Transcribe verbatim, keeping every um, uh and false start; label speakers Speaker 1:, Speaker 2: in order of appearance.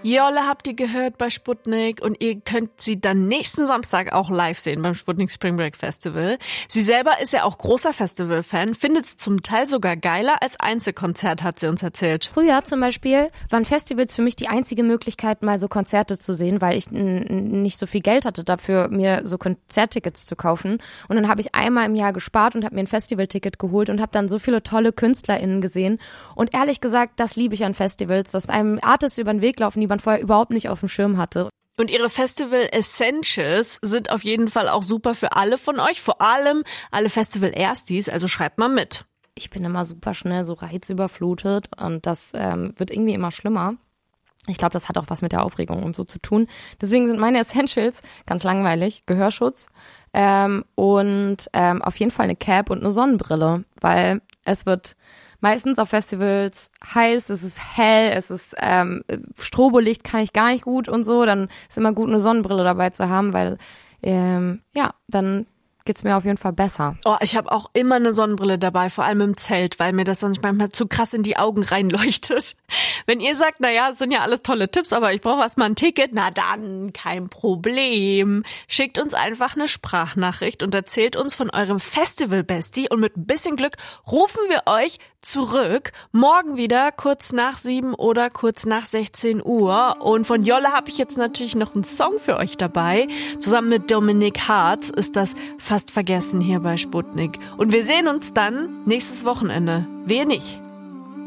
Speaker 1: Jolle habt ihr gehört bei Sputnik und ihr könnt sie dann nächsten Samstag auch live sehen beim Sputnik Spring Break Festival. Sie selber ist ja auch großer Festival-Fan, findet es zum Teil sogar geiler als Einzelkonzert, hat sie uns erzählt.
Speaker 2: Früher zum Beispiel waren Festivals für mich die einzige Möglichkeit, mal so Konzerte zu sehen, weil ich n- nicht so viel Geld hatte dafür, mir so Konzerttickets zu kaufen. Und dann habe ich einmal im Jahr gespart und habe mir ein Festivalticket geholt und habe dann so viele tolle KünstlerInnen gesehen. Und ehrlich gesagt, das liebe ich an Festivals, dass einem Artists über den Weg laufen, die man vorher überhaupt nicht auf dem Schirm hatte.
Speaker 1: Und ihre Festival Essentials sind auf jeden Fall auch super für alle von euch, vor allem alle Festival-Erstis, also schreibt mal mit.
Speaker 2: Ich bin immer super schnell so reizüberflutet und das ähm, wird irgendwie immer schlimmer. Ich glaube, das hat auch was mit der Aufregung und so zu tun. Deswegen sind meine Essentials ganz langweilig. Gehörschutz ähm, und ähm, auf jeden Fall eine Cap und eine Sonnenbrille, weil es wird meistens auf Festivals heiß, es ist hell, es ist ähm, Strobolicht kann ich gar nicht gut und so. Dann ist immer gut, eine Sonnenbrille dabei zu haben, weil ähm, ja, dann geht's mir auf jeden Fall besser.
Speaker 1: Oh, ich habe auch immer eine Sonnenbrille dabei, vor allem im Zelt, weil mir das sonst manchmal zu krass in die Augen reinleuchtet. Wenn ihr sagt, naja, es sind ja alles tolle Tipps, aber ich brauche erstmal ein Ticket, na dann, kein Problem. Schickt uns einfach eine Sprachnachricht und erzählt uns von eurem Festival-Bestie und mit ein bisschen Glück rufen wir euch zurück. Morgen wieder kurz nach sieben oder kurz nach sechzehn Uhr. Und von Jolle habe ich jetzt natürlich noch einen Song für euch dabei. Zusammen mit Dominik Hartz ist das Fast vergessen hier bei Sputnik. Und wir sehen uns dann nächstes Wochenende. Wehe nicht.